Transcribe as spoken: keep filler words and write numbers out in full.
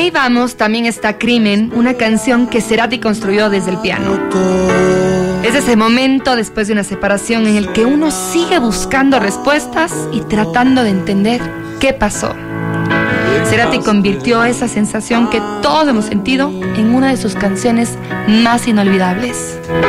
Ahí vamos también está Crimen, una canción que Cerati construyó desde el piano. Es ese momento después de una separación en el que uno sigue buscando respuestas y tratando de entender qué pasó. Cerati convirtió esa sensación que todos hemos sentido en una de sus canciones más inolvidables.